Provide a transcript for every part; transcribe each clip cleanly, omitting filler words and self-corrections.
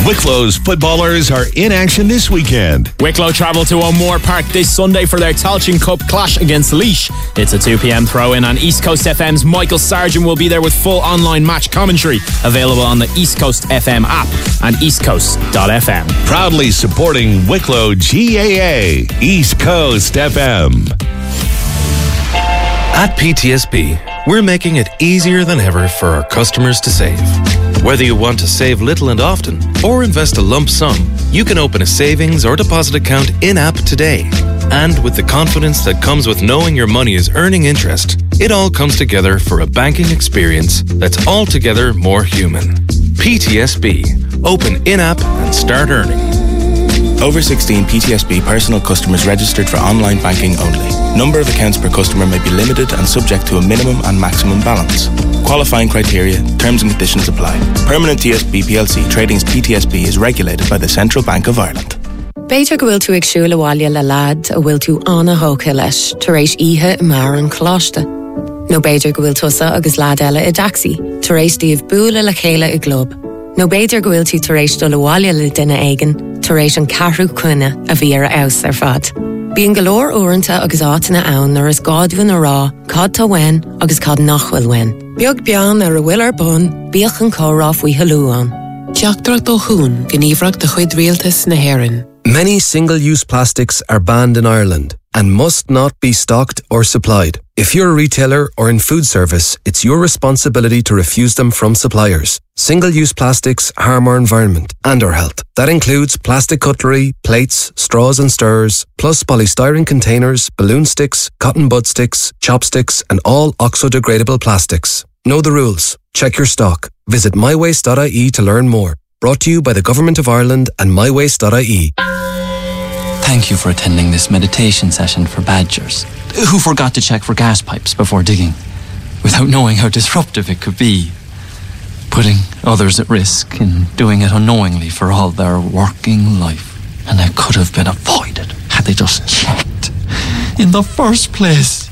Wicklow's footballers are in action this weekend. Wicklow travel to O'Moore Park this Sunday for their Tailteann Cup clash against Laois. It's a 2 p.m. throw-in, and East Coast FM's Michael Sargent will be there with full online match commentary, available on the East Coast FM app and eastcoast.fm. Proudly supporting Wicklow GAA, East Coast FM. At PTSB, we're making it easier than ever for our customers to save. Whether you want to save little and often or invest a lump sum, you can open a savings or deposit account in-app today. And with the confidence that comes with knowing your money is earning interest, it all comes together for a banking experience that's altogether more human. PTSB. Open in-app and start earning. Over 16 PTSB personal customers registered for online banking only. Number of accounts per customer may be limited and subject to a minimum and maximum balance. Qualifying criteria, terms and conditions apply. Permanent TSB PLC trading as PTSB is regulated by the Central Bank of Ireland. Beidir go bhfuil tú ag siúl abhaile le lad a bhfuil tú anna hóca leis tar éis ihe i mar an chláiste. No beidir go bhfuil tusa agus lad eile i daxi tar éis díobh búla le chéile i glob. No beidir go bhfuil tú tar éis dul abhaile le duine éigen tar éis an carrú cuine a bhí ar aus ar fad. Bíon golóir uaireanta agus átainna ann ar is gádbhain a rá, cad tá wein agus cad nachhfuil wein. Beag bean ar a bhfuil ar bun, bíoch an córá faoi halúán. Teachtarach dó hún gníomhreacht de chuid rialtas na hÉireann. Many single-use plastics are banned in Ireland and must not be stocked or supplied. If you're a retailer or in food service, it's your responsibility to refuse them from suppliers. Single-use plastics harm our environment and our health. That includes plastic cutlery, plates, straws and stirrers, plus polystyrene containers, balloon sticks, cotton bud sticks, chopsticks and all oxo-degradable plastics. Know the rules. Check your stock. Visit mywaste.ie to learn more. Brought to you by the Government of Ireland and mywaste.ie. Thank you for attending this meditation session for badgers who forgot to check for gas pipes before digging, without knowing how disruptive it could be, putting others at risk and doing it unknowingly for all their working life. And it could have been avoided had they just checked in the first place.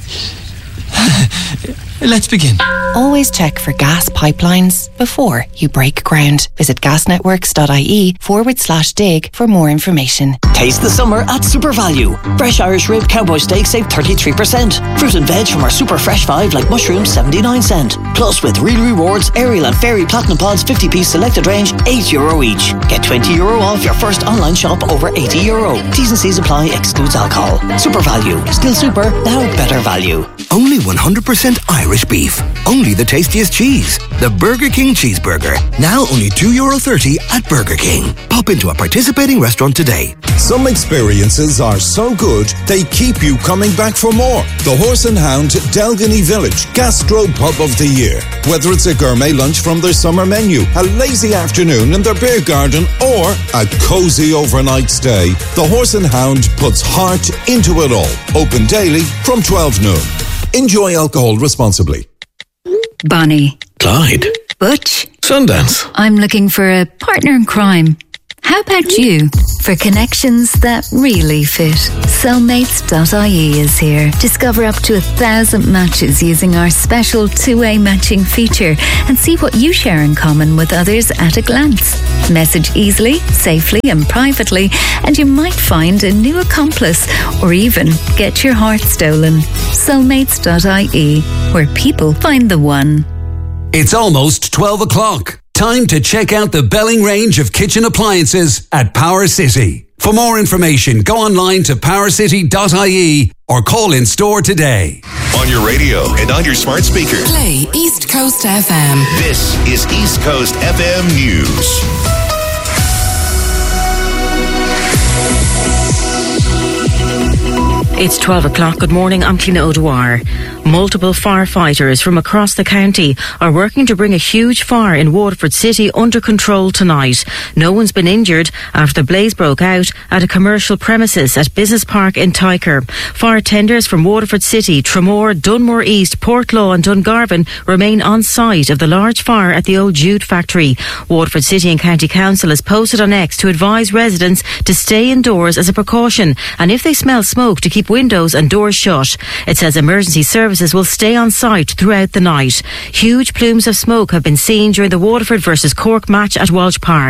Let's begin. Always check for gas pipelines before you break ground. Visit gasnetworks.ie/dig for more information. Taste the summer at Super Value. Fresh Irish Rib Cowboy Steak save 33%. Fruit and veg from our Super Fresh 5 like mushrooms 79 cent. Plus with Real Rewards, Ariel and Fairy Platinum Pods 50-piece selected range €8 each. Get €20 off your first online shop over €80. T's and C's apply, excludes alcohol. Super Value. Still super, now better value. Only 100% Irish beef. Only the tastiest cheese. The Burger King Cheeseburger. Now only €2.30 at Burger King. Pop into a participating restaurant today. Some experiences are so good, they keep you coming back for more. The Horse and Hound Delgany Village Gastro Pub of the Year. Whether it's a gourmet lunch from their summer menu, a lazy afternoon in their beer garden, or a cozy overnight stay, the Horse and Hound puts heart into it all. Open daily from 12 noon. Enjoy alcohol responsibly. Bonnie. Clyde. Butch. Sundance. I'm looking for a partner in crime. How about you? For connections that really fit, Cellmates.ie is here. Discover up to 1,000 matches using our special two-way matching feature and see what you share in common with others at a glance. Message easily, safely and privately, and you might find a new accomplice or even get your heart stolen. Cellmates.ie, where people find the one. It's almost 12 o'clock. Time to check out the Belling range of kitchen appliances at Power City. For more information, go online to powercity.ie or call in store today. On your radio and on your smart speaker. Play East Coast FM. This is East Coast FM News. It's 12 o'clock. Good morning. I'm Cliona O'Dwyer. Multiple firefighters from across the county are working to bring a huge fire in Waterford City under control tonight. No one's been injured after the blaze broke out at a commercial premises at Business Park in Teicher. Fire tenders from Waterford City, Tramore, Dunmore East, Portlaw and Dungarvan remain on site of the large fire at the Old Jude factory. Waterford City and County Council has posted on X to advise residents to stay indoors as a precaution, and if they smell smoke, to keep windows and doors shut. It says emergency services will stay on site throughout the night. Huge plumes of smoke have been seen during the Waterford versus Cork match at Walsh Park.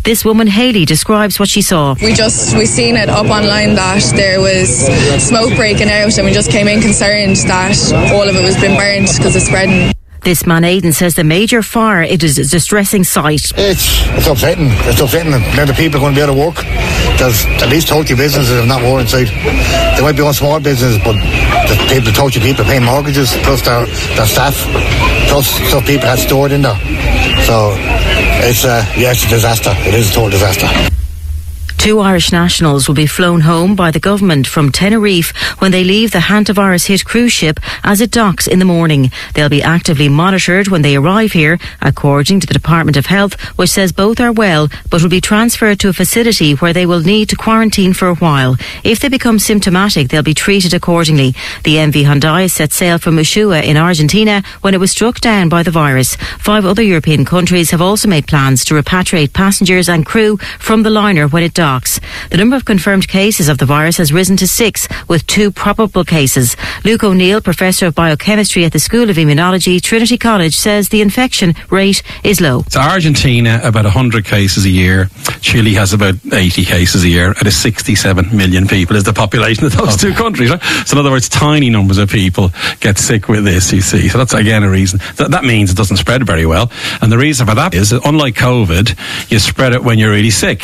This woman, Hayley, describes what she saw. We seen it up online that there was smoke breaking out, and we just came in concerned that all of it was being burned because it's spreading. This man, Aidan, says the major fire, it is a distressing sight. It's upsetting. It's upsetting. Now the people are going to be out of work. There's at least 30 businesses if not more inside. There might be one small business, but the 30 people paying mortgages, plus their staff, plus stuff people had stored in there. So it's a disaster. It is a total disaster. 2 Irish nationals will be flown home by the government from Tenerife when they leave the Hantavirus hit cruise ship as it docks in the morning. They'll be actively monitored when they arrive here, according to the Department of Health, which says both are well but will be transferred to a facility where they will need to quarantine for a while. If they become symptomatic, they'll be treated accordingly. The MV Hyundai set sail from Ushuaia in Argentina when it was struck down by the virus. 5 other European countries have also made plans to repatriate passengers and crew from the liner when it docks. The number of confirmed cases of the virus has risen to 6, with 2 probable cases. Luke O'Neill, Professor of Biochemistry at the School of Immunology, Trinity College, says the infection rate is low. So Argentina, about 100 cases a year. Chile has about 80 cases a year. Out of 67 million people is the population of those 2 countries. Right? So in other words, tiny numbers of people get sick with this, you see. So that's again a reason. That means it doesn't spread very well. And the reason for that is, unlike COVID, you spread it when you're really sick.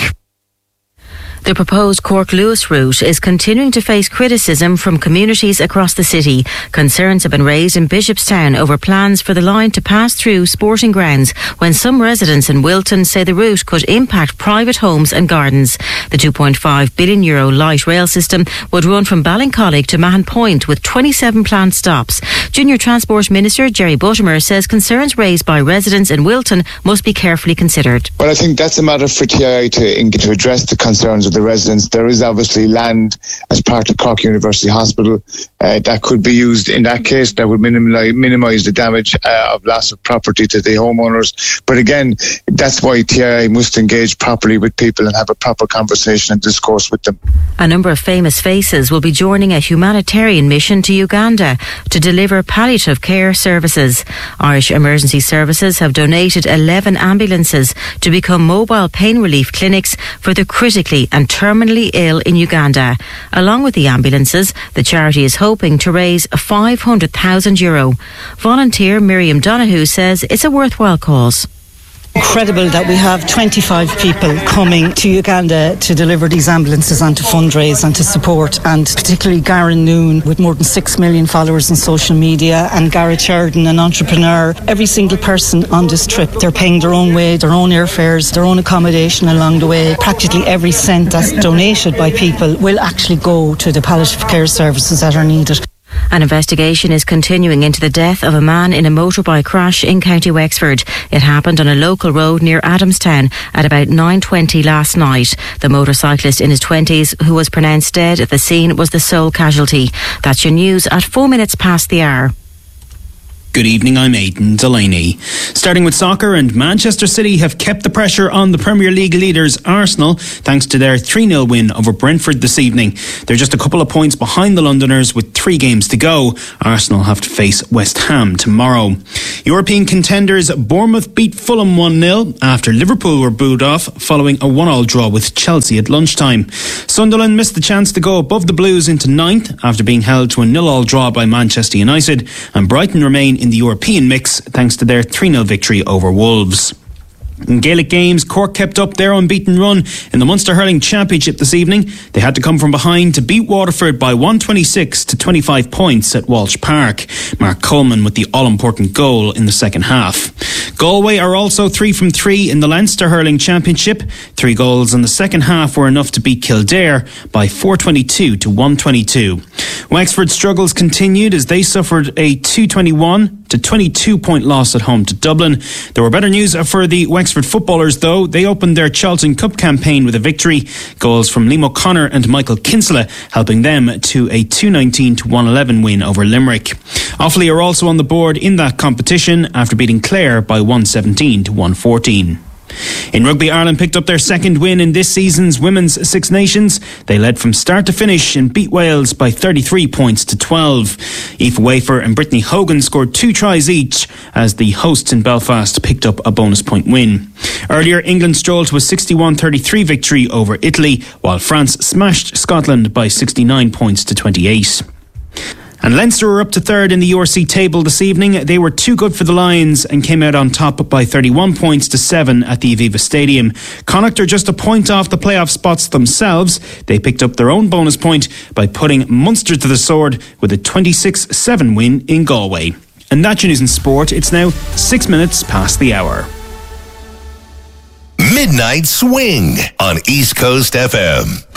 The proposed Cork-Lewis route is continuing to face criticism from communities across the city. Concerns have been raised in Bishopstown over plans for the line to pass through sporting grounds, when some residents in Wilton say the route could impact private homes and gardens. The €2.5 billion light rail system would run from Ballincollig to Mahon Point with 27 planned stops. Junior Transport Minister Jerry Buttimer says concerns raised by residents in Wilton must be carefully considered. Well, I think that's a matter for TIA to address the concerns of the residents. There is obviously land as part of Cork University Hospital that could be used in that case. That would minimise the damage of loss of property to the homeowners. But again, that's why TIA must engage properly with people and have a proper conversation and discourse with them. A number of famous faces will be joining a humanitarian mission to Uganda to deliver palliative care services. Irish Emergency Services have donated 11 ambulances to become mobile pain relief clinics for the critically and terminally ill in Uganda. Along with the ambulances, the charity is hoping to raise €500,000. Volunteer Miriam Donoghue says it's a worthwhile cause. Incredible that we have 25 people coming to Uganda to deliver these ambulances and to fundraise and to support, and particularly Garen Noon with more than 6 million followers on social media, and Gareth Sheridan, an entrepreneur. Every single person on this trip, they're paying their own way, their own airfares, their own accommodation along the way. Practically every cent that's donated by people will actually go to the palliative care services that are needed. An investigation is continuing into the death of a man in a motorbike crash in County Wexford. It happened on a local road near Adamstown at about 9:20 last night. The motorcyclist in his 20s, who was pronounced dead at the scene, was the sole casualty. That's your news at 4 minutes past the hour. Good evening, I'm Aidan Delaney. Starting with soccer, and Manchester City have kept the pressure on the Premier League leaders Arsenal thanks to their 3-0 win over Brentford this evening. They're just a couple of points behind the Londoners with 3 games to go. Arsenal have to face West Ham tomorrow. European contenders Bournemouth beat Fulham 1-0 after Liverpool were booed off following a 1-1 draw with Chelsea at lunchtime. Sunderland missed the chance to go above the Blues into 9th after being held to a 0-0 draw by Manchester United, and Brighton remain in the European mix thanks to their 3-0 victory over Wolves. In Gaelic games, Cork kept up their unbeaten run in the Munster Hurling Championship this evening. They had to come from behind to beat Waterford by 126 to 25 points at Walsh Park. Mark Coleman with the all-important goal in the second half. Galway are also 3 from 3 in the Leinster Hurling Championship. 3 goals in the second half were enough to beat Kildare by 422 to 122. Wexford's struggles continued as they suffered a 221 to 22 point loss at home to Dublin. There were better news for the Wexford footballers though. They opened their Charlton Cup campaign with a victory. Goals from Liam O'Connor and Michael Kinsella helping them to a 219 to 111 win over Limerick. Offaly are also on the board in that competition after beating Clare by 117 to 114. In rugby, Ireland picked up their second win in this season's Women's Six Nations. They led from start to finish and beat Wales by 33 points to 12. Aoife Wafer and Brittany Hogan scored 2 tries each as the hosts in Belfast picked up a bonus point win. Earlier, England strolled to a 61-33 victory over Italy, while France smashed Scotland by 69 points to 28. And Leinster were up to third in the URC table this evening. They were too good for the Lions and came out on top by 31 points to 7 at the Aviva Stadium. Connacht are just a point off the playoff spots themselves. They picked up their own bonus point by putting Munster to the sword with a 26-7 win in Galway. And that's your news in sport. It's now 6 minutes past the hour. Midnight Swing on East Coast FM.